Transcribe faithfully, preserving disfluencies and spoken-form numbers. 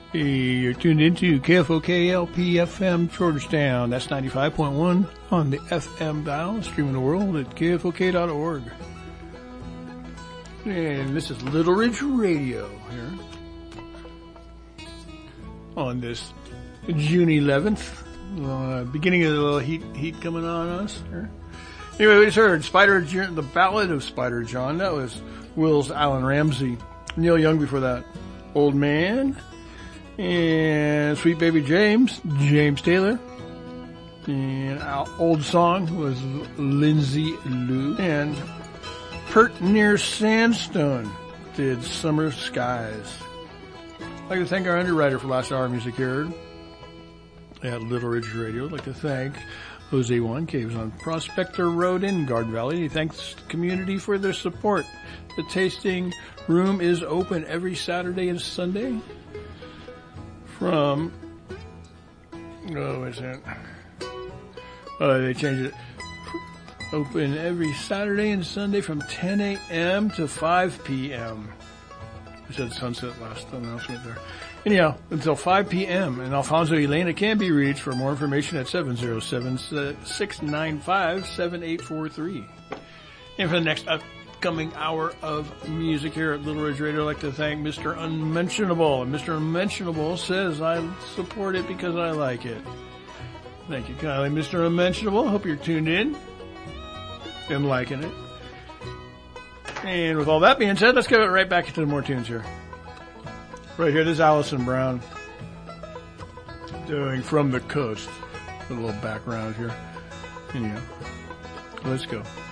You're tuned into K F O K L P F M Georgetown. That's ninety-five point one on the F M dial, streaming the world at K F O K dot org. And this is Little Ridge Radio here on this June eleventh. Uh, beginning of the little heat heat coming on us here. Anyway, we just heard Spider, the Ballad of Spider John. That was Will's Alan Ramsey. Neil Young before that. Old Man. And Sweet Baby James, James Taylor. And our old song was Lindsay Lou. And Pert Near Sandstone did Summer Skies. I'd like to thank our underwriter for last hour music here at Little Ridge Radio. I'd like to thank Jose Juan Caves on Prospector Road in Garden Valley. He thanks the community for their support. The tasting room is open every Saturday and Sunday from, oh, wait a second. Oh, they changed it. Open every Saturday and Sunday from ten a.m. to five p.m. I said sunset last announcement there. Anyhow, until five p.m. And Alfonso Elena can be reached for more information at seven oh seven, six nine five, seven eight four three. And for the next upcoming hour of music here at Little Ridge Radio, I'd like to thank Mister Unmentionable. And Mister Unmentionable says, I support it because I like it. Thank you kindly, Mister Unmentionable. Hope you're tuned in and liking it. And with all that being said, let's get right back into more tunes here. Right here, this is Alison Brown doing From the Coast. A little background here. Anyhow, let's go.